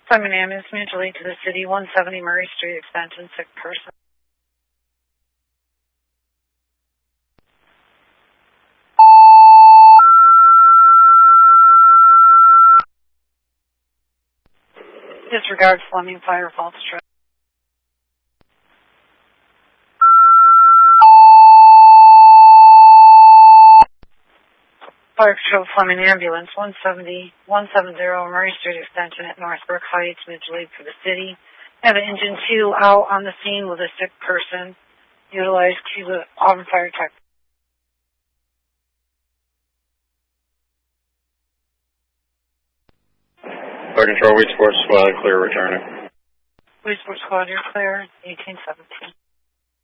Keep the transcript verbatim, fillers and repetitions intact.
Summon ambulance mutually to the city, one seventy Murray Street, extension sick person. Disregard Fleming Fire Falls Trail. Fire Patrol Fleming Ambulance, one seventy, one seventy Murray Street extension at Northbrook Heights, mutually for the city. Have an engine two out on the scene with a sick person. Utilize Cuba Auburn Fire Tech. Fire Control, Weed Sports Squad, clear returning. Weed Sports Squad, you're clear, eighteen seventeen.